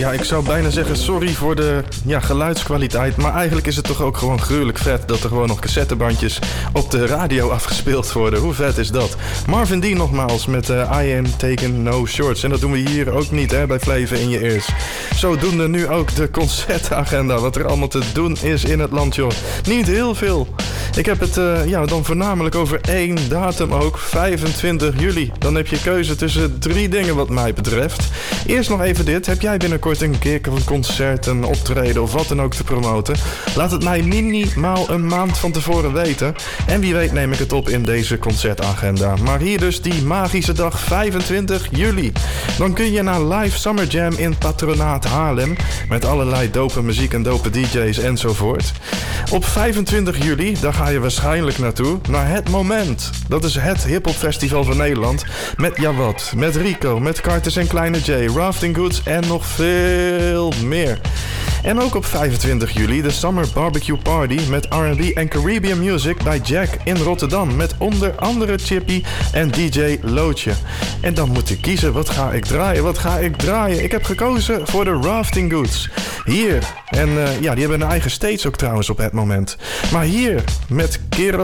Ja, ik zou bijna zeggen sorry voor de geluidskwaliteit. Maar eigenlijk is het toch ook gewoon gruwelijk vet dat er gewoon nog cassettebandjes op de radio afgespeeld worden. Hoe vet is dat? Marvin D nogmaals met I Am Taking No Shorts. En dat doen we hier ook niet bij Flavor in je ears. Zodoende nu ook de concertagenda. Wat er allemaal te doen is in het land, joh. Niet heel veel. Ik heb het dan voornamelijk over één datum ook. 25 juli. Dan heb je keuze tussen 3 dingen wat mij betreft. Eerst nog even dit. Heb jij binnenkort een keer een concert, een optreden of wat dan ook te promoten? Laat het mij minimaal een maand van tevoren weten. En wie weet neem ik het op in deze concertagenda. Maar hier dus die magische dag 25 juli. Dan kun je naar Live Summer Jam in Patronaat Haarlem. Met allerlei dope muziek en dope DJ's enzovoort. Op 25 juli, daar ga je waarschijnlijk naartoe, naar Het Moment. Dat is het hiphopfestival van Nederland. Met Jawad, met Rico, met Carters en Kleine J, Rafting Goods en nog veel meer. En ook op 25 juli de Summer Barbecue Party met R&B en Caribbean Music bij Jack in Rotterdam. Met onder andere Chippy en DJ Lootje. En dan moet ik kiezen, wat ga ik draaien? Ik heb gekozen voor de Rafting Goods. Hier, en die hebben een eigen stage ook trouwens op Het Moment. Maar hier met Kero